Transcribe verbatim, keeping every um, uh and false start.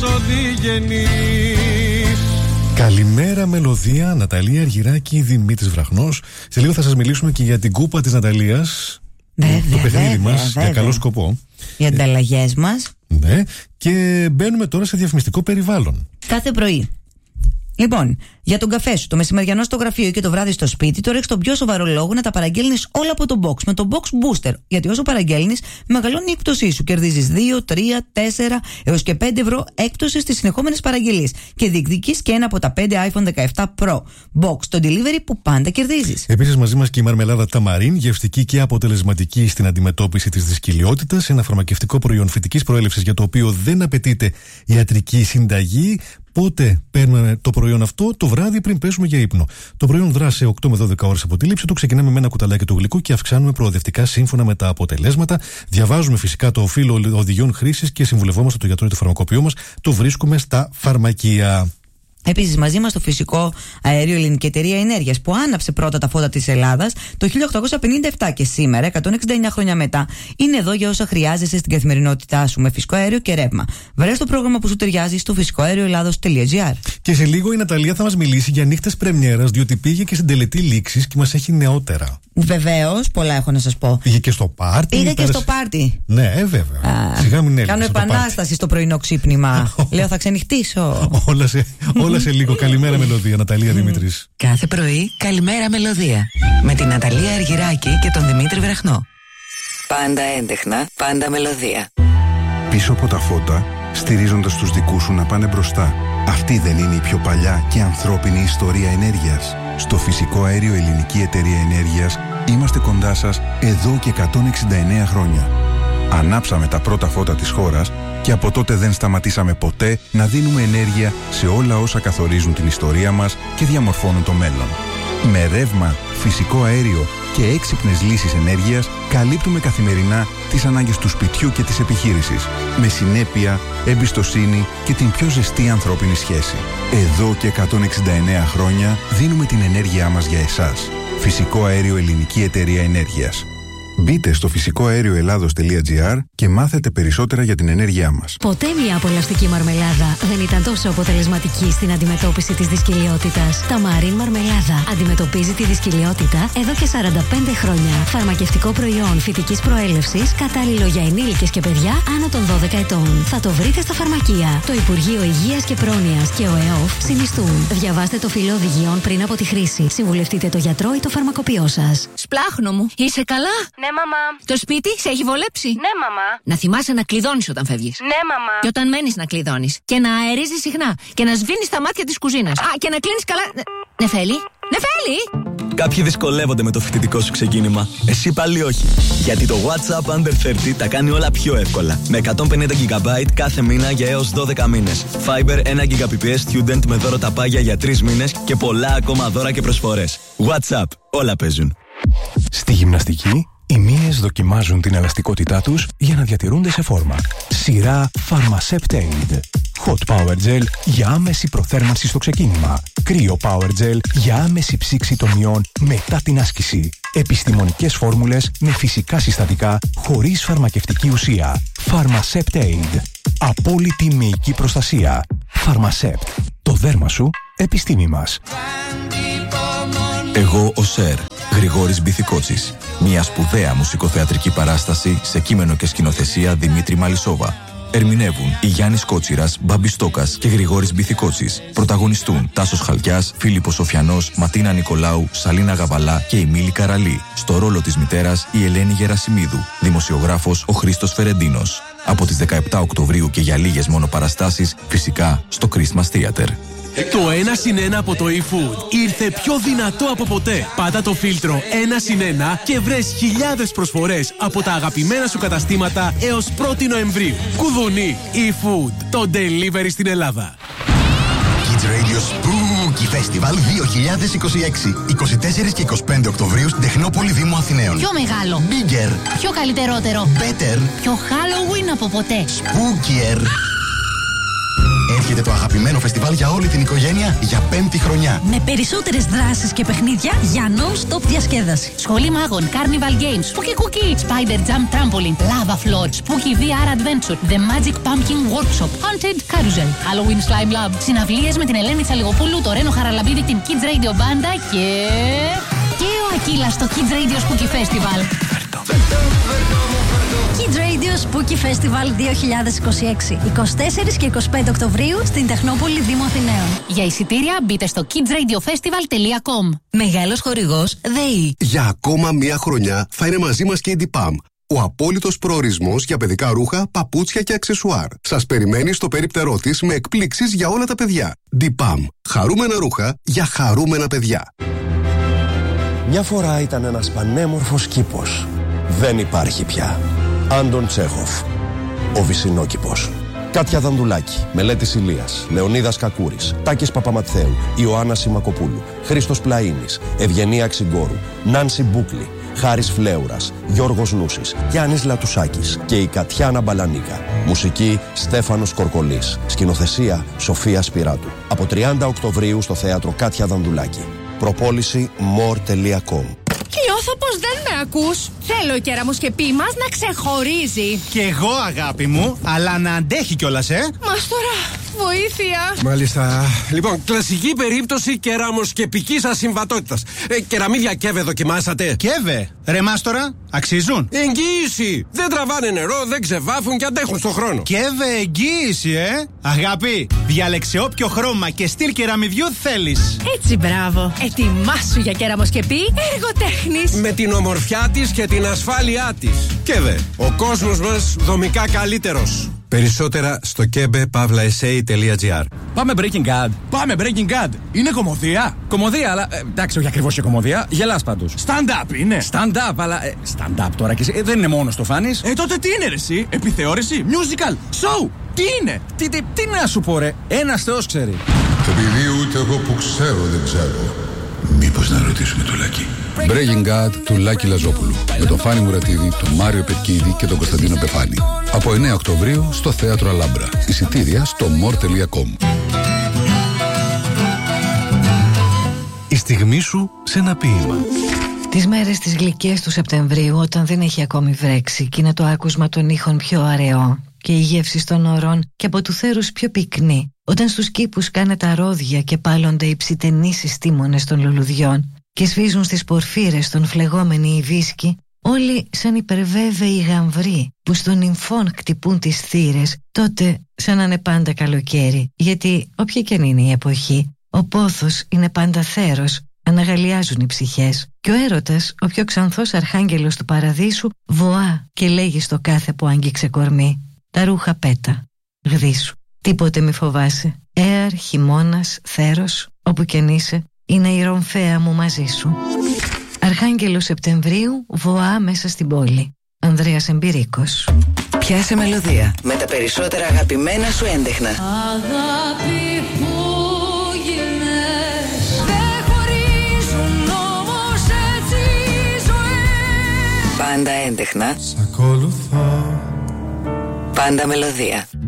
οδηγενής. Καλημέρα μελωδία, Ναταλία Αργυράκη, Δημήτρης Βραχνός. Σε λίγο θα σας μιλήσουμε και για την κούπα της Ναταλίας. Βέβαια, το παιχνίδι βέβαια, μας, βέβαια. για καλό σκοπό. Οι ανταλλαγές μας. Ναι, και μπαίνουμε τώρα σε διαφημιστικό περιβάλλον. Κάθε πρωί. Λοιπόν, για τον καφέ σου, το μεσημεριανό στο γραφείο και το βράδυ στο σπίτι, τώρα έχεις τον πιο σοβαρό λόγο να τα παραγγέλνεις όλα από το box. Με το box booster. Γιατί όσο παραγγέλνεις, μεγαλώνει η έκπτωσή σου. Κερδίζεις δύο, τρία, τέσσερα έως και πέντε ευρώ έκπτωση στις συνεχόμενες παραγγελίες. Και διεκδικείς και ένα από τα πέντε άιφον δεκαεπτά Pro. Box, το delivery που πάντα κερδίζεις. Επίσης, μαζί μας και η μαρμελάδα Ταμαρίν, γευστική και αποτελεσματική στην αντιμετώπιση της δυσκολιότητας. Ένα φαρμακευτικό προϊόν φυτικής προέλευσης για το οποίο δεν απαιτείται ιατρική συνταγή. Πότε παίρνουμε το προϊόν αυτό? Το βράδυ πριν πέσουμε για ύπνο. Το προϊόν δράσει σε οκτώ με δώδεκα ώρες από τη λήψη του. Ξεκινάμε με ένα κουταλάκι του γλυκού και αυξάνουμε προοδευτικά σύμφωνα με τα αποτελέσματα. Διαβάζουμε φυσικά το φύλλο οδηγιών χρήσης και συμβουλευόμαστε τον γιατρό ή το φαρμακοποιό μας. Το βρίσκουμε στα φαρμακεία. Επίσης, μαζί μας το φυσικό αέριο Ελληνική Εταιρεία Ενέργειας, που άναψε πρώτα τα φώτα της Ελλάδας το χίλια οκτακόσια πενήντα επτά και σήμερα, εκατόν εξήντα εννέα χρόνια μετά, είναι εδώ για όσα χρειάζεσαι στην καθημερινότητά σου με φυσικό αέριο και ρεύμα. Βρες το πρόγραμμα που σου ταιριάζει στο φυσικό αέριο ελλάδος τελεία τζι άρ. Και σε λίγο η Ναταλία θα μας μιλήσει για νύχτες πρεμιέρας, διότι πήγε και στην τελετή λήξης και μας έχει νεότερα. Βεβαίως, πολλά έχω να σας πω. Πήγε και στο πάρτι. Πήγα και στο πάρτι. Ναι, ε, βέβαια. Α, σιγά μην έλειψε. Κάνω επανάσταση στο πρωινό ξύπνημα. Λέω, θα ξενυχτήσω. όλα, σε, όλα σε λίγο. Καλημέρα μελωδία, Ναταλία Δημήτρης. Κάθε πρωί, καλημέρα μελωδία. Με την Ναταλία Αργυράκη και τον Δημήτρη Βραχνό. Πάντα έντεχνα, πάντα μελωδία. Πίσω από τα φώτα, στηρίζοντας τους δικούς σου να πάνε μπροστά. Αυτή δεν είναι η πιο παλιά και ανθρώπινη ιστορία ενέργειας? Στο φυσικό αέριο Ελληνική Εταιρεία Ενέργειας είμαστε κοντά σας εδώ και εκατόν εξήντα εννέα χρόνια. Ανάψαμε τα πρώτα φώτα της χώρας και από τότε δεν σταματήσαμε ποτέ να δίνουμε ενέργεια σε όλα όσα καθορίζουν την ιστορία μας και διαμορφώνουν το μέλλον. Με ρεύμα, φυσικό αέριο και έξυπνες λύσεις ενέργειας καλύπτουμε καθημερινά τις ανάγκες του σπιτιού και της επιχείρησης, με συνέπεια, εμπιστοσύνη και την πιο ζεστή ανθρώπινη σχέση. Εδώ και εκατόν εξήντα εννέα χρόνια δίνουμε την ενέργειά μας για εσάς. Φυσικό αέριο Ελληνική Εταιρεία Ενέργειας. Μπείτε στο φυσικό αέριο ελλάδος τελεία τζι άρ και μάθετε περισσότερα για την ενέργειά μας. Ποτέ μια απολαυστική μαρμελάδα δεν ήταν τόσο αποτελεσματική στην αντιμετώπιση της δυσκολιότητας. Ταμαρίν Μαρμελάδα αντιμετωπίζει τη δυσκολιότητα εδώ και σαράντα πέντε χρόνια. Φαρμακευτικό προϊόν φυτικής προέλευσης, κατάλληλο για ενήλικες και παιδιά άνω των δώδεκα ετών. Θα το βρείτε στα φαρμακεία. Το Υπουργείο Υγείας και Πρόνοιας και ο ΕΟΦ συνιστούν. Διαβάστε το φύλλο οδηγιών πριν από τη χρήση. Συμβουλευτείτε το γιατρό ή το φαρμακοποιό σας. Σπλάχνο μου, είσαι καλά? Ναι, μαμά. Το σπίτι σε έχει βολέψει? Ναι, μαμά. Να θυμάσαι να κλειδώνεις όταν φεύγεις. Ναι, μαμά. Και όταν μένεις να κλειδώνεις. Και να αερίζεις συχνά. Και να σβήνεις τα μάτια της κουζίνας. Α, και να κλείνεις καλά. Νεφέλη, Νεφέλη! Κάποιοι δυσκολεύονται με το φοιτητικό σου ξεκίνημα. Εσύ πάλι όχι. Γιατί το WhatsApp Under τριάντα τα κάνει όλα πιο εύκολα. Με εκατόν πενήντα γιγαμπάιτ κάθε μήνα για έως δώδεκα μήνες. Fiber ένα γιγαμπάιτ Student με δώρο ταπάγια για τρεις μήνες και πολλά ακόμα δώρα και προσφορές. WhatsApp. Όλα παίζουν. Στη γυμναστική, οι μύες δοκιμάζουν την ελαστικότητά τους για να διατηρούνται σε φόρμα. Σειρά Pharmacept Aid. Hot Power Gel για άμεση προθέρμανση στο ξεκίνημα. Κρύο Power Gel για άμεση ψήξη των μυών μετά την άσκηση. Επιστημονικές φόρμουλες με φυσικά συστατικά χωρίς φαρμακευτική ουσία. Pharmacept Aid. Απόλυτη μυϊκή προστασία. Pharmacept. Το δέρμα σου, επιστήμη μας. Εγώ ο Σερ, Γρηγόρης Μπιθικότσης. Μια σπουδαία μουσικοθεατρική παράσταση σε κείμενο και σκηνοθεσία Δημήτρη Μαλισσόβα. Ερμηνεύουν η Γιάννης Κότσιρας, Μπάμπης Στόκας και Γρηγόρης Μπιθικότσης. Πρωταγωνιστούν Τάσος Χαλκιάς, Φίλιππος Σοφιανός, Ματίνα Νικολάου, Σαλίνα Γαβαλά και η Μίλη Καραλή. Στο ρόλο της μητέρας η Ελένη Γερασιμίδου. Δημοσιογράφος ο Χρήστος Φερεντίνος. Από τις δεκαεπτά Οκτωβρίου και για λίγες μόνο παραστάσεις, φυσικά στο Christmas Theater. Το ένα συν ένα από το eFood ήρθε πιο δυνατό από ποτέ. Πάτα το φίλτρο ένα συν ένα και βρες χιλιάδες προσφορές από τα αγαπημένα σου καταστήματα έως πρώτη Νοεμβρίου. Κουδουνί eFood, το delivery στην Ελλάδα. Kids Radio Spooky Festival δύο χιλιάδες είκοσι έξι. είκοσι τέσσερις και είκοσι πέντε Οκτωβρίου στην Τεχνόπολη Δήμου Αθηναίων. Πιο μεγάλο. Bigger. Πιο καλυτερότερο. Better. Πιο Halloween από ποτέ. Spookier. Έρχεται το αγαπημένο φεστιβάλ για όλη την οικογένεια για πέμπτη χρονιά. Με περισσότερες δράσεις και παιχνίδια για non-stop διασκέδαση. Σχολή μάγων, Carnival Games, Spooky Cookie, Spider Jump Trampoline, Lava Floor, Spooky βι αρ Adventure, The Magic Pumpkin Workshop, Haunted Carousel, Halloween Slime Lab, συναυλίες με την Ελένη Τσαλιγοπούλου, το Ρένο Χαραλαμπίδη, την Kids Radio Banda και... και ο Ακύλας στο Kids Radio Spooky Festival. Kids Radio Spooky Festival δύο χιλιάδες είκοσι έξι, είκοσι τέσσερις και είκοσι πέντε Οκτωβρίου στην Τεχνόπολη Δήμου Αθηναίων. Για εισιτήρια μπείτε στο kids radio festival τελεία com. Μεγάλος χορηγός ΔΕΗ. Για ακόμα μία χρονιά θα είναι μαζί μας και η Ντιπάμ. Ο απόλυτος προορισμός για παιδικά ρούχα, παπούτσια και αξεσουάρ. Σας περιμένει στο περίπτερό της με εκπλήξεις για όλα τα παιδιά. Ντιπάμ. Χαρούμενα ρούχα για χαρούμενα παιδιά. Μια φορά ήταν ένας πανέμορφος κήπος. Δεν υπάρχει πια. Άντων Τσέχοφ. Ο Βυσσινόκηπος. Κάτια Δανδουλάκη, Μελέτης Ηλίας, Λεωνίδας Κακούρης, Τάκης Παπαμαθέου, Ιωάννα Σιμακοπούλου, Χρήστος Πλαΐνης, Ευγενία Ξυγκόρου, Νάνση Μπούκλη, Χάρης Φλέουρας, Γιώργος Νούσης, Γιάννης Λατουσάκης και η Κατιάνα Μπαλανίκα. Μουσική Στέφανος Κορκολής. Σκηνοθεσία Σοφία Σπυράτου. Από τριάντα Οκτωβρίου στο θέατρο Κάτια Δανδουλάκη. Προπόληση more τελεία com. Νιώθω πως δεν με ακούς. Θέλω η κεραμοσκεπή μας να ξεχωρίζει. Κι εγώ, αγάπη μου, αλλά να αντέχει κιόλας, ε. Μας τώρα, βοήθεια. Μάλιστα. Λοιπόν, κλασική περίπτωση κεραμοσκεπικής ασυμβατότητας. Ε, κεραμίδια Κέβε δοκιμάσατε? Κέβε, ρε Μάστορα, αξίζουν? Εγγύηση. Δεν τραβάνε νερό, δεν ξεβάφουν και αντέχουν στον χρόνο. Κέβε, εγγύηση, ε. Αγάπη, διάλεξε όποιο χρώμα και στυλ κεραμιδιού θέλεις. Έτσι, μπράβο. Ετοιμάσου για κεραμοσκεπή εργοτέχνης. Με την ομορφιά της και την ασφάλειά της. Κέβε, ο κόσμος μας δομικά καλύτερος. Περισσότερα στο κέμπε παύλα ες έι τελεία τζι άρ. Πάμε Breaking Bad. Πάμε Breaking Bad. Είναι κωμωδία. Κωμωδία, αλλά ε, εντάξει, όχι ακριβώς και κωμωδία. Γελάς πάντως. Stand-up είναι. Stand-up, αλλά. Ε, stand-up τώρα και εσύ. Ε, δεν είναι μόνο το φάνης. Ε, τότε τι είναι, ρε, εσύ? Επιθεώρηση, musical, show. Τι είναι? Τι, τι, τι να σου πω, ρε. Ένας Θεός ξέρει. Επειδή ούτε εγώ που ξέρω δεν ξέρω. Μήπως να ρωτήσουμε το Λάκη. Breaking Bad του Λάκη Λαζόπουλου. Με τον Φάνη Μουρατίδη, τον Μάριο Πετκίδη και τον Κωνσταντίνο Πεφάνη. Από εννέα Οκτωβρίου στο θέατρο Αλάμπρα. Εισιτήρια στο more τελεία com. Η στιγμή σου σε ένα ποίημα. Τις μέρες τις γλυκές του Σεπτεμβρίου, όταν δεν έχει ακόμη βρέξει και είναι το άκουσμα των ήχων πιο αραιό και η γεύση των ωρών και από του θέρους πιο πυκνή, όταν στους κήπους κάνε τα ρόδια και πάλλονται οι ψιτενείς συστήμονες των λουλουδιών και σβίζουν στις πορφύρες των φλεγόμενοι οι βίσκοι, όλοι σαν υπερβέβαιοι γαμβροί που στον νυμφών χτυπούν τις θύρες, τότε σαν να είναι πάντα καλοκαίρι, γιατί όποια και αν είναι η εποχή, ο πόθος είναι πάντα θέρος, αναγαλιάζουν οι ψυχές και ο έρωτας, ο πιο ξανθός αρχάγγελος του παραδείσου, βοά και λέγει στο κάθε που άγγιξε κορμί: τα ρούχα πέτα, γδίσου, τίποτε μη φοβάσαι, έαρ, χειμώνας, θέρος, όπου κι αν είσαι, είναι η ρομφαία μου μαζί σου. Αρχάγγελος Σεπτεμβρίου, βοά μέσα στην πόλη. Ανδρέας Εμπειρίκος. Πιάσε μελωδία με τα περισσότερα αγαπημένα σου έντεχνα. Αγάπη που γίνες, δεν χωρίζουν όμως έτσι οι ζωές. Πάντα έντεχνα. Σ' ακολουθώ. Πάντα μελωδία.